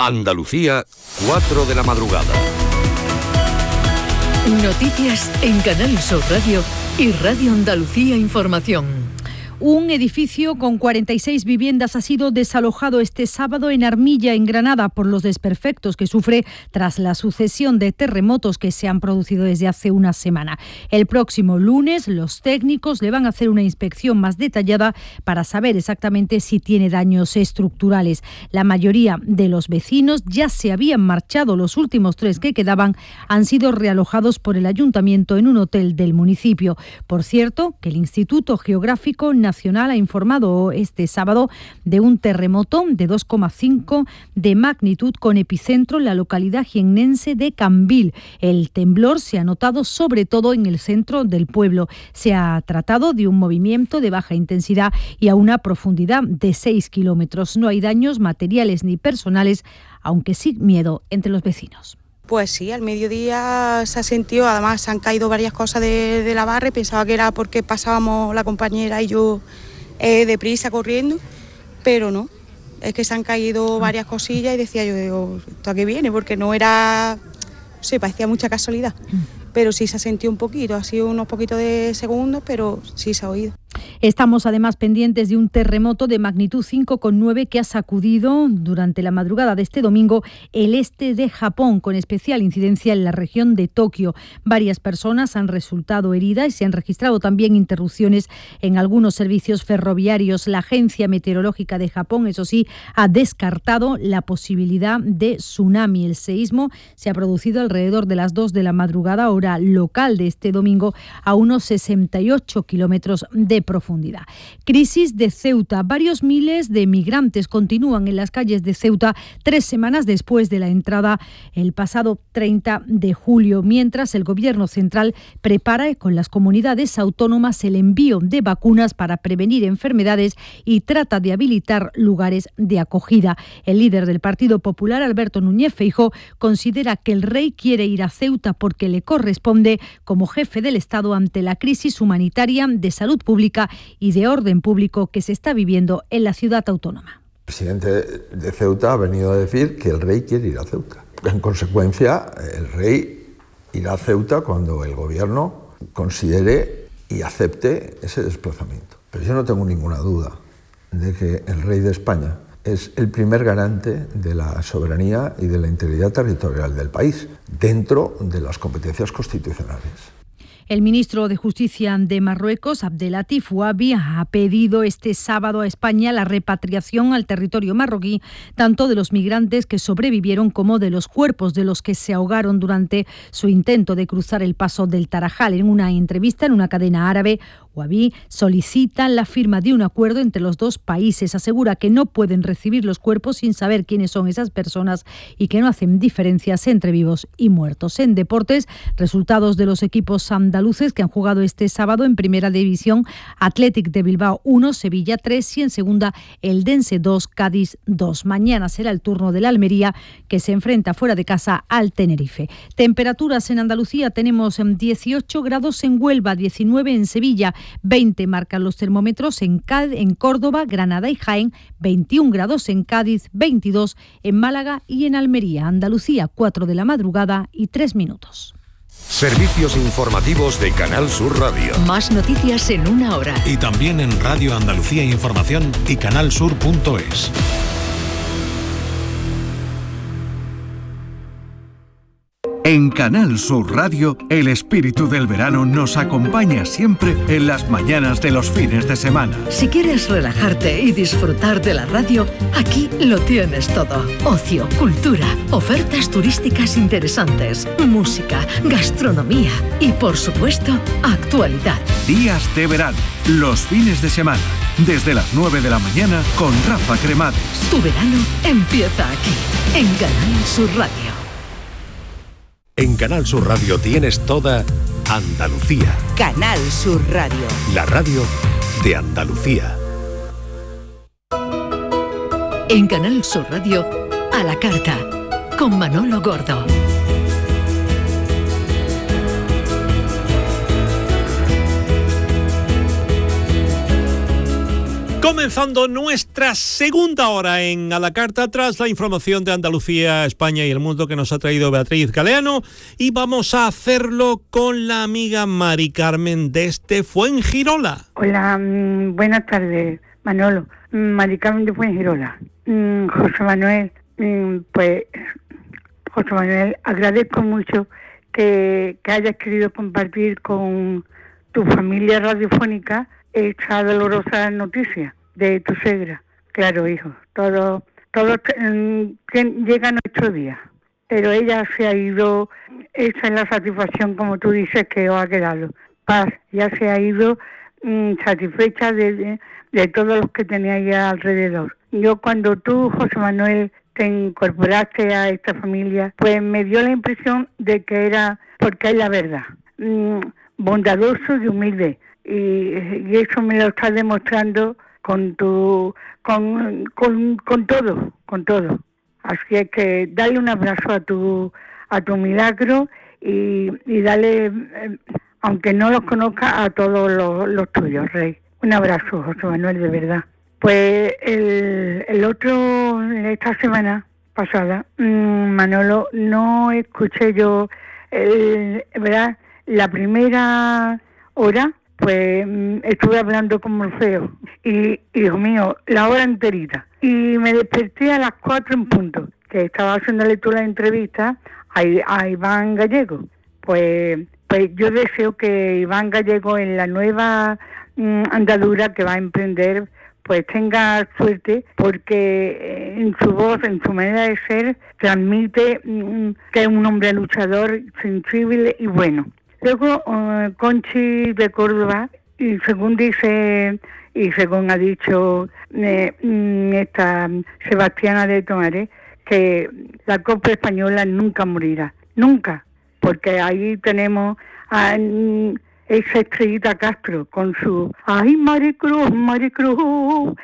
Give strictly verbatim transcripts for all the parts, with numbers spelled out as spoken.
Andalucía, cuatro de la madrugada. Noticias en Canal Sur Radio y Radio Andalucía Información. Un edificio con cuarenta y seis viviendas ha sido desalojado este sábado en Armilla, en Granada, por los desperfectos que sufre tras la sucesión de terremotos que se han producido desde hace una semana. El próximo lunes, los técnicos le van a hacer una inspección más detallada para saber exactamente si tiene daños estructurales. La mayoría de los vecinos ya se habían marchado. Los últimos tres que quedaban han sido realojados por el ayuntamiento en un hotel del municipio. Por cierto, que el Instituto Geográfico Nacional Nacional ha informado este sábado de un terremoto de dos coma cinco de magnitud con epicentro en la localidad jiennense de Cambil. El temblor se ha notado sobre todo en el centro del pueblo. Se ha tratado de un movimiento de baja intensidad y a una profundidad de seis kilómetros. No hay daños materiales ni personales, aunque sí miedo entre los vecinos. Pues sí, al mediodía se ha sentido, además se han caído varias cosas de, de la barra y pensaba que era porque pasábamos la compañera y yo eh, deprisa corriendo, pero no, es que se han caído varias cosillas y decía yo, digo, ¿esto a qué viene? Porque no era, no sé, parecía mucha casualidad, pero sí se ha sentido un poquito, ha sido unos poquitos de segundos, pero sí se ha oído. Estamos además pendientes de un terremoto de magnitud cinco coma nueve que ha sacudido durante la madrugada de este domingo el este de Japón, con especial incidencia en la región de Tokio. Varias personas han resultado heridas y se han registrado también interrupciones en algunos servicios ferroviarios. La Agencia Meteorológica de Japón, eso sí, ha descartado la posibilidad de tsunami. El seísmo se ha producido alrededor de las dos de la madrugada, hora local de este domingo, a unos sesenta y ocho kilómetros de profundidad. Crisis de Ceuta. Varios miles de migrantes continúan en las calles de Ceuta tres semanas después de la entrada el pasado treinta de julio, mientras el Gobierno central prepara con las comunidades autónomas el envío de vacunas para prevenir enfermedades y trata de habilitar lugares de acogida. El líder del Partido Popular, Alberto Núñez Feijóo, considera que el rey quiere ir a Ceuta porque le corresponde como jefe del Estado ante la crisis humanitaria, de salud pública y de orden público que se está viviendo en la ciudad autónoma. El presidente de Ceuta ha venido a decir que el rey quiere ir a Ceuta. En consecuencia, el rey irá a Ceuta cuando el gobierno considere y acepte ese desplazamiento. Pero yo no tengo ninguna duda de que el rey de España es el primer garante de la soberanía y de la integridad territorial del país, dentro de las competencias constitucionales. El ministro de Justicia de Marruecos, Abdelatif Ouabi, ha pedido este sábado a España la repatriación al territorio marroquí tanto de los migrantes que sobrevivieron como de los cuerpos de los que se ahogaron durante su intento de cruzar el paso del Tarajal. En una entrevista en una cadena árabe, Ouabi solicita la firma de un acuerdo entre los dos países. Asegura que no pueden recibir los cuerpos sin saber quiénes son esas personas y que no hacen diferencias entre vivos y muertos. En deportes, resultados de los equipos andaluces que han jugado este sábado en Primera División: Athletic de Bilbao uno, Sevilla tres y en Segunda Eldense dos, Cádiz dos. Mañana será el turno del Almería, que se enfrenta fuera de casa al Tenerife. Temperaturas en Andalucía: tenemos dieciocho grados en Huelva, diecinueve en Sevilla, veinte marcan los termómetros en, Cádiz, en Córdoba, Granada y Jaén, veintiún grados en Cádiz, veintidós en Málaga y en Almería. Andalucía, cuatro de la madrugada y tres minutos. Servicios informativos de Canal Sur Radio. Más noticias en una hora. Y también en Radio Andalucía Información y canalsur punto es. En Canal Sur Radio, el espíritu del verano nos acompaña siempre en las mañanas de los fines de semana. Si quieres relajarte y disfrutar de la radio, aquí lo tienes todo. Ocio, cultura, ofertas turísticas interesantes, música, gastronomía y, por supuesto, actualidad. Días de verano, los fines de semana, desde las nueve de la mañana con Rafa Cremades. Tu verano empieza aquí, en Canal Sur Radio. En Canal Sur Radio tienes toda Andalucía. Canal Sur Radio. La radio de Andalucía. En Canal Sur Radio, a la carta, con Manolo Gordo. Comenzando nuestra segunda hora en A la Carta, tras la información de Andalucía, España y el mundo que nos ha traído Beatriz Galeano, y vamos a hacerlo con la amiga Mari Carmen desde Fuengirola. Hola, mmm, buenas tardes, Manolo. Mari Carmen de Fuengirola. Mm, José Manuel, mm, pues, José Manuel, agradezco mucho que, que hayas querido compartir con tu familia radiofónica esta dolorosa noticia de tu suegra. Claro, hijo, todo, todo eh, llega a nuestro día, pero ella se ha ido, esa es la satisfacción, como tú dices, que os ha quedado. Paz, ya se ha ido mm, satisfecha de, de, de todos los que teníais alrededor. Yo cuando tú, José Manuel, te incorporaste a esta familia, pues me dio la impresión de que era, porque es la verdad, mm, bondadoso y humilde. Y, y eso me lo estás demostrando con tu con, con con todo con todo así es que dale un abrazo a tu a tu milagro y, y dale eh, aunque no los conozca, a todos los, los tuyos, Rey. Un abrazo, José Manuel, de verdad. Pues el, el otro esta semana pasada, mmm, Manolo, no escuché yo el, verdad la primera hora. Pues estuve hablando con Morfeo y, hijo mío, la hora enterita. Y me desperté a las cuatro en punto, que estaba haciéndole tú la entrevista a, a Iván Gallego. Pues, pues yo deseo que Iván Gallego, en la nueva mm, andadura que va a emprender, pues tenga suerte, porque en su voz, en su manera de ser, transmite mm, que es un hombre luchador, sensible y bueno. Luego, uh, Conchi de Córdoba, y según dice, y según ha dicho eh, esta Sebastiana de Tomaré, que la Copa Española nunca morirá, nunca, porque ahí tenemos a mm, esa Estrellita Castro con su ¡ay, Maricruz, Maricruz,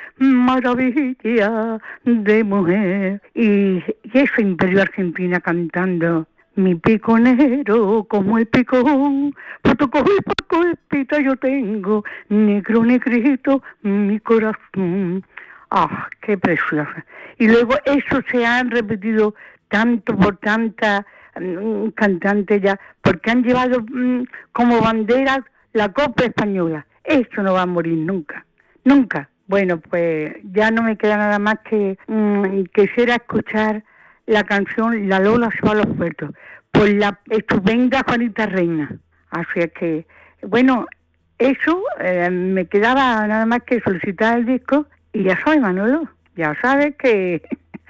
maravilla de mujer! Y, y esa Imperio Argentina cantando mi piconero como el picón, poco y poco espita yo tengo, negro negrito mi corazón. ¡Ah, qué preciosa! Y luego eso se ha repetido tanto por tanta um, cantante ya, porque han llevado um, como bandera la Copa Española. Eso no va a morir nunca, nunca. Bueno, pues ya no me queda nada más que um, quisiera escuchar la canción La Lola se va a los puertos, por la estupenda Juanita Reina. Así es que, bueno, eso, eh, me quedaba nada más que solicitar el disco, y ya sabes, Manolo, ya sabes que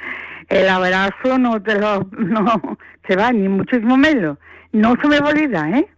el abrazo no te lo, no se va, ni muchísimo menos. No se me va a olvidar, ¿eh?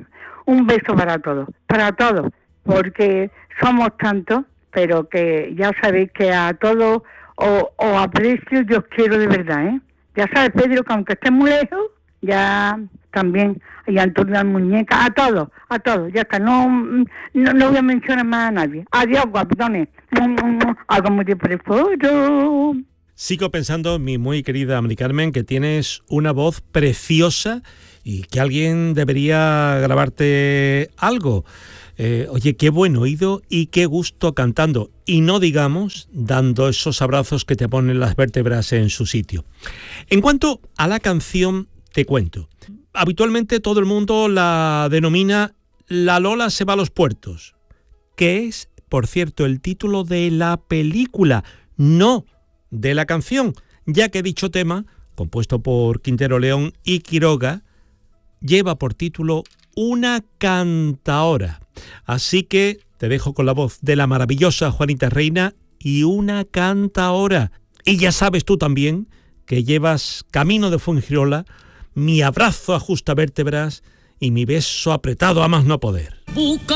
Un beso para todos, para todos, porque somos tantos, pero que ya sabéis que a todos os aprecio, yo os quiero de verdad, ¿eh? Ya sabes, Pedro, que aunque esté muy lejos, ya también, y Antonio Muñeca, a todos, a todos, ya está, no, no, no voy a mencionar más a nadie. Adiós, guapetones. Algo muy de prefoto. Sigo pensando, mi muy querida Mari Carmen, que tienes una voz preciosa y que alguien debería grabarte algo. Eh, oye, qué buen oído y qué gusto cantando. Y no digamos dando esos abrazos que te ponen las vértebras en su sitio. En cuanto a la canción, te cuento. Habitualmente todo el mundo la denomina La Lola se va a los puertos, que es, por cierto, el título de la película, no de la canción, ya que dicho tema, compuesto por Quintero León y Quiroga, lleva por título Una cantaora. Así que te dejo con la voz de la maravillosa Juanita Reina y Una cantaora. Y ya sabes tú también que llevas camino de Fuengirola mi abrazo a justa vértebras y mi beso apretado a más no poder. Busca